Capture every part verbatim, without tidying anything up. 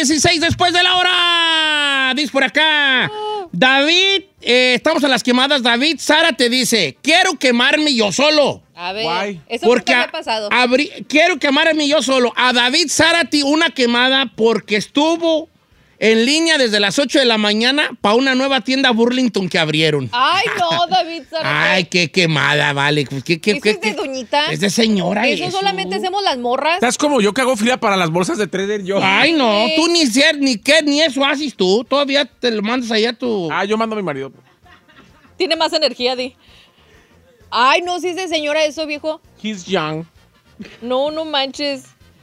dieciséis después de la hora. Dice por acá. David, eh, estamos a las quemadas. David, Sara te dice, quiero quemarme yo solo. A ver, Guay. eso Porque nunca me a- ha pasado. abrí- quiero quemarme yo solo. A David Zárate una quemada porque estuvo en línea desde las ocho de la mañana para una nueva tienda Burlington que abrieron. Ay, no, David. Zárate. Ay, qué quemada, vale. Pues, ¿qué, qué, Eso qué, es de qué? doñita. Es de señora Eso, eso. solamente hacemos las morras. Estás como yo que hago fila para las bolsas de trader yo. Ay, no, Sí. tú ni ser, ni qué, ni eso haces tú. Todavía te lo mandas allá a tu... Ah, yo mando a mi marido. Tiene más energía, Di. Ay, no, si es de señora eso, viejo. He's young. No, no manches.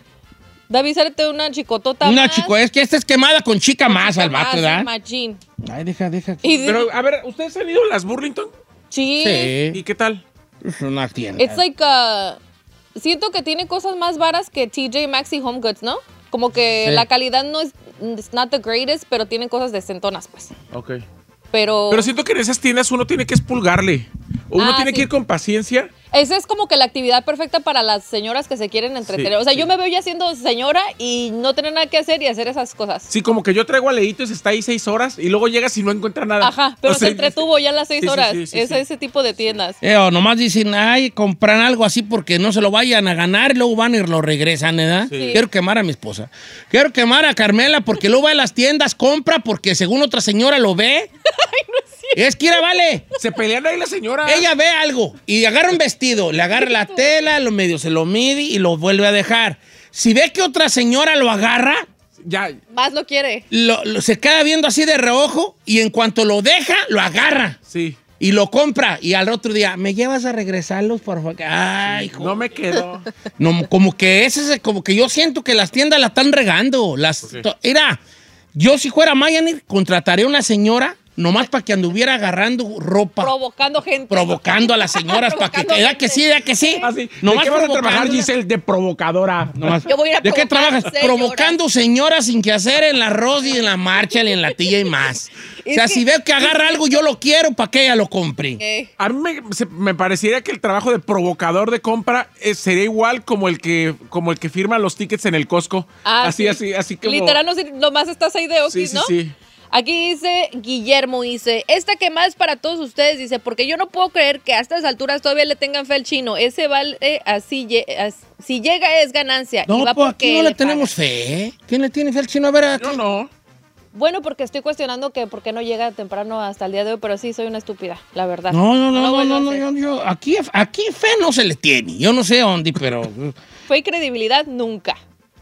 David, sálete una chicotota Una más. chico, es que esta es quemada con chica más al vato, Más, ¿verdad? machín. Ay, deja, deja. Y di- Pero, a ver, ¿ustedes han ido a las Burlington? sí. Sí, ¿Y qué tal? es una tienda. It's like, uh, siento que tiene cosas más varas que T J Maxx y Home Goods, ¿no? Como que Sí. la calidad no es it's not the greatest, pero tienen cosas decentonas, pues. Ok. Pero, Pero siento que en esas tiendas uno tiene que expulgarle. Uno Ah, tiene sí. que ir con paciencia. esa es como que la actividad perfecta para las señoras que se quieren entretener. Sí, o sea, sí. yo me veo ya siendo señora y no tener nada que hacer y hacer esas cosas. Sí, como que yo traigo a Leito y se está ahí seis horas y luego llegas y no encuentra nada. Ajá, pero O sea, se entretuvo ya las seis sí, sí, horas. sí, sí, es sí. ese tipo de tiendas. Eh, o nomás dicen, ay, compran algo así porque no se lo vayan a ganar y luego van y lo regresan, ¿verdad? Sí. Quiero quemar a mi esposa. Quiero quemar a Carmela porque luego va a las tiendas, compra porque según otra señora lo ve. Ay, no es cierto. Es que, mira, vale, Se pelean ahí la señora. ella ve algo y agarra un vestido, le agarra la tela, lo medio se lo mide y lo vuelve a dejar. Si ve que otra señora lo agarra, Ya. Más lo quiere. lo- lo- se queda viendo así de reojo y en cuanto lo deja, lo agarra. Sí. Y lo compra. Y al otro día, ¿me llevas a regresarlos, por favor? Ay, hijo. No me quedo. No, como que ese es, como que yo siento que las tiendas la están regando. Las, qué? to- Mira, yo si fuera Mayanir, contrataría a una señora nomás para que anduviera agarrando ropa. Provocando gente. Provocando a las señoras para que, Provocando ¿da que gente. sí, da que sí? Ah, sí. Nomás ¿De qué vas a trabajar, provocándola. Giselle? De provocadora. Nomás. Yo voy a ir a ¿De qué provocar trabajas? señoras. Provocando señoras sin que hacer en la Rosy, en la Marshall, en la Tilla y más. O Es sea, que- si veo que agarra algo, yo lo quiero para que ella lo compre. Eh, A mí me, se- me parecería que el trabajo de provocador de compra eh, sería igual como el que como el que firma los tickets en el Costco. ah, así, sí. así, así como. Literal, no sé, nomás estás ahí de okis, Sí, sí, ¿no? sí. Aquí dice Guillermo, dice, esta quemada es para todos ustedes, dice, porque yo no puedo creer que a estas alturas todavía le tengan fe al chino. Ese vale, así, lle- as- si llega es ganancia. No, y va pues porque aquí no le, le tenemos pagan. fe. ¿eh? ¿Quién le tiene fe al chino? A ver, aquí. Yo no. Bueno, porque estoy cuestionando que por qué no llega temprano hasta el día de hoy, pero sí, soy una estúpida, la verdad. No, no, no, lo no, vuelvo no, a no, hacer. yo, yo- aquí, aquí fe no se le tiene. Yo no sé dónde, pero... Fe y credibilidad, nunca.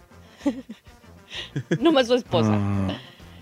Nomás su esposa. Ah.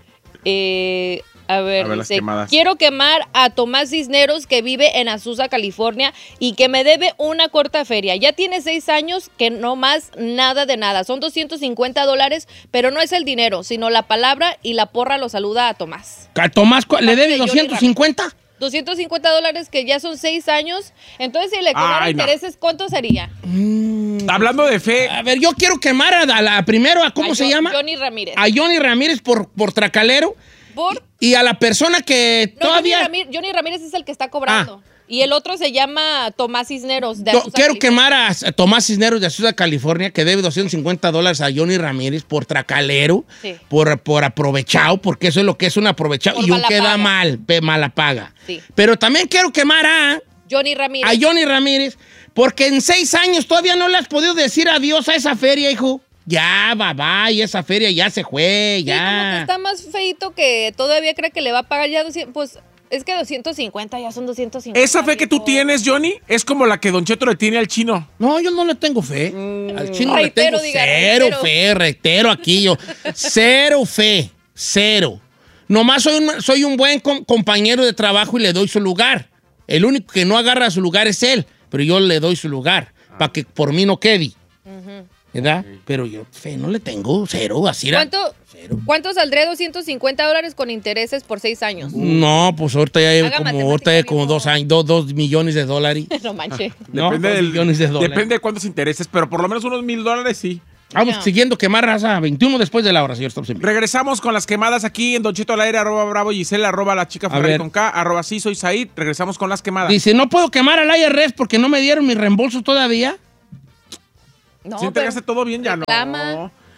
Eh, a ver, A ver las dice, quemadas. quiero quemar a Tomás Cisneros que vive en Azusa, California y que me debe una corta feria. Ya tiene seis años que no más nada de nada. Son doscientos cincuenta dólares, pero no es el dinero, sino la palabra y la porra lo saluda a Tomás. ¿A Tomás cu- le Parte debe de Johnny doscientos cincuenta? doscientos cincuenta dólares que ya son seis años. Entonces, si le cobraran Ay, no. intereses, ¿cuánto sería? Hablando de fe, A ver, yo quiero quemar a la, a primero, a ¿cómo A se Jo- llama? Johnny Ramírez. A Johnny Ramírez por, por tracalero Por... y a la persona que No, todavía... Johnny, Ramírez, Johnny Ramírez es el que está cobrando. Y el otro se llama Tomás Cisneros. De Yo Azusa, quiero California. quemar a, a Tomás Cisneros de Azusa, California, que debe doscientos cincuenta dólares a Johnny Ramírez por tracalero, Sí. por, por aprovechado, porque eso es lo que es un aprovechado Por y un mala queda paga. mal, pe- mala paga. Sí. Pero también quiero quemar a, Johnny Ramírez. a Johnny Ramírez, porque en seis años todavía no le has podido decir adiós a esa feria, hijo. Ya, bye bye, esa feria ya se fue, Sí, como que ya. está más feito que todavía cree que le va a pagar ya doscientos. Pues es que doscientos cincuenta ya son doscientos cincuenta. esa fe que tú viejo. tienes, Johnny, es como la que Don Cheto le tiene al chino. No, yo no le tengo fe. Al chino le Reitero, tengo diga, cero reitero. fe, reitero aquí yo. Cero fe, cero. Nomás soy un, soy un buen com- compañero de trabajo y le doy su lugar. El único que no agarra su lugar es él, pero yo le doy su lugar para que por mí no quede. ¿Verdad? Pero yo fe no le tengo, cero, así era. ¿Cuánto, Cero. ¿Cuánto saldría doscientos cincuenta dólares con intereses por seis años? No, pues ahorita ya llevo Haga como, matemática, ahorita ya como viejo. dos años, dos, dos millones de dólares. No manches. No, Depende, dos del- millones de dólares. depende de cuántos intereses, pero por lo menos unos mil dólares sí. Vamos No. siguiendo quemar raza, veintiuno después de la hora, señor. Estamos en vivo. Regresamos con las quemadas aquí en Don Cheto al aire, arroba bravo Giselle, arroba la chica A Ferrari ver. con K, arroba sí soy Said. Regresamos con las quemadas. Dice, no puedo quemar al I R S porque no me dieron mi reembolso todavía. No, si entregaste pero todo bien, ya no. reclama.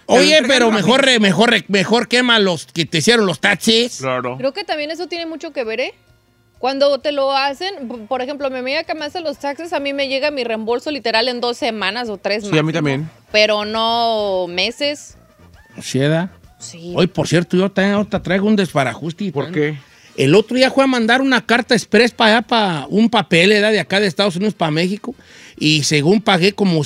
Oye, entregan pero rápido. mejor, re- mejor, re- mejor quema los que te hicieron los taxis. Claro. Creo que también eso tiene mucho que ver, ¿eh? Cuando te lo hacen, p- por ejemplo, mi amiga que me hace los taxes, a mí me llega mi reembolso literal en dos semanas o tres Sí, máximo. a mí también. Pero no meses. ¿Sí, da? Sí. Hoy, por cierto, yo también ahorita traigo un desbarajuste. ¿Por qué? El otro día fue a mandar una carta express para allá, para un papel, ¿verdad? De acá de Estados Unidos para México. Y según pagué como